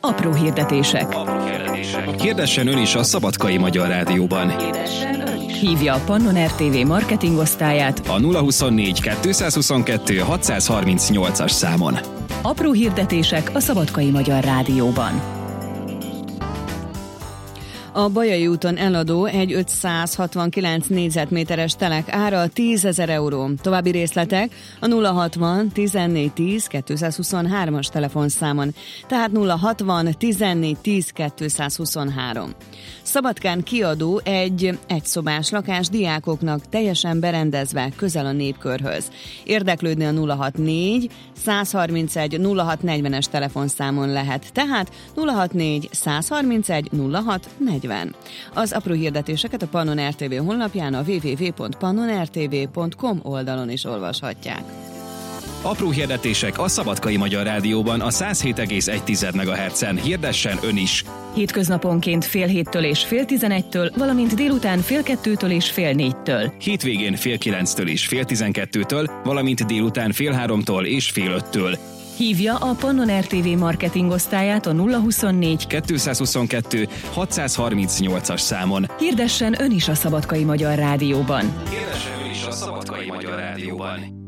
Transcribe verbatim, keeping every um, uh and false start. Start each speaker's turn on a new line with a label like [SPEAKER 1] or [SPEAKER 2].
[SPEAKER 1] Apró hirdetések.
[SPEAKER 2] Apró hirdetések. Hirdessen ön is a Szabadkai Magyar Rádióban.
[SPEAKER 1] Hívja a Pannon er té vé marketing osztályát
[SPEAKER 2] A nulla huszonnégy kettőszázhuszonkettő hatszázharmincnyolcas számon.
[SPEAKER 1] Apró hirdetések a Szabadkai Magyar Rádióban. A Bajai úton eladó egy ötszázhatvankilenc négyzetméteres telek ára tízezer euró. További részletek a nulla hatvan tizennégy tíz kétszázhuszonhármas telefonszámon, tehát nulla hatvan tizennégy tíz kétszázhuszonhárom. Szabadkán kiadó egy egyszobás lakás diákoknak teljesen berendezve közel a Népkörhöz. Érdeklődni a nulla hatvannégy százharmincegy nulla hat negyvenes telefonszámon lehet, tehát nulla hatvannégy százharmincegy nulla hat negyven. Az apró hirdetéseket a Pannon er té vé honlapján a double-u double-u double-u pont pannon r t v pont com oldalon is olvashatják.
[SPEAKER 2] Apró hirdetések a Szabadkai Magyar Rádióban a száz hét egész egy megahertzen. Hirdessen ön is!
[SPEAKER 1] Hétköznaponként fél héttől és fél tizenegytől, valamint délután fél kettőtől és fél négytől.
[SPEAKER 2] Hétvégén fél kilenctől és fél tizenkettőtől, valamint délután fél háromtól és fél öttől.
[SPEAKER 1] Hívja a Pannon er té vé marketing osztályát a nulla huszonnégy
[SPEAKER 2] kettőszázhuszonkettő hatszázharmincnyolcas számon.
[SPEAKER 1] Hirdessen ön is a Szabadkai Magyar Rádióban.
[SPEAKER 2] Hirdessen ön is a Szabadkai Magyar Rádióban.